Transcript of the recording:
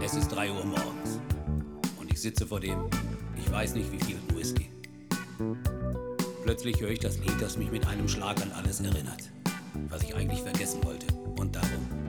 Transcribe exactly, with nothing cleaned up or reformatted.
Es ist drei Uhr morgens und ich sitze vor dem, ich weiß nicht wie viel Whisky. Plötzlich höre ich das Lied, das mich mit einem Schlag an alles erinnert, was ich eigentlich vergessen wollte. Und darum